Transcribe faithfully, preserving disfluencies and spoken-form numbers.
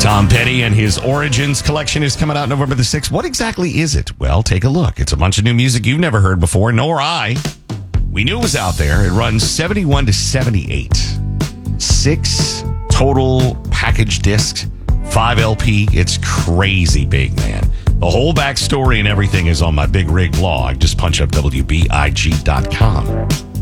Tom Petty and his Origins collection is coming out November the sixth. What exactly is it? Well, take a look. It's a bunch of new music you've never heard before, nor I. We knew it was out there. It runs seventy-one to seventy-eight. Six total package discs, five L P. It's crazy big, man. The whole backstory and everything is on my Big Rig blog. Just punch up W B I G dot com.